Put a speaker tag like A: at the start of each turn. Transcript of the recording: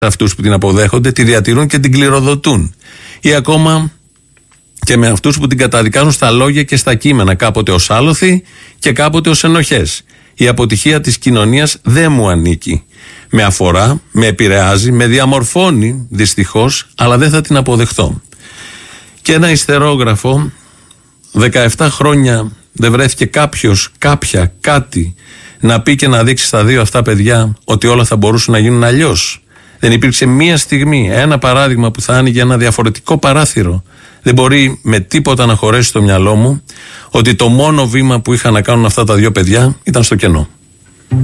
A: αυτούς που την αποδέχονται, τη διατηρούν και την κληροδοτούν. Ή ακόμα και με αυτούς που την καταδικάζουν στα λόγια και στα κείμενα, κάποτε ως άλοθη και κάποτε ως ενοχές. Η αποτυχία της κοινωνίας δεν μου ανήκει. Με αφορά, με επηρεάζει, με διαμορφώνει δυστυχώς, αλλά δεν θα την αποδεχτώ. Και ένα ιστερόγραφο, 17 χρόνια δεν βρέθηκε κάποιος, κάποια, κάτι να πει και να δείξει στα δύο αυτά παιδιά ότι όλα θα μπορούσαν να γίνουν αλλιώς. Δεν υπήρξε μία στιγμή, ένα παράδειγμα που θα άνοιγε ένα διαφορετικό παράθυρο. Δεν μπορεί με τίποτα να χωρέσει στο μυαλό μου ότι το μόνο βήμα που είχαν να κάνουν αυτά τα δύο παιδιά ήταν στο κενό.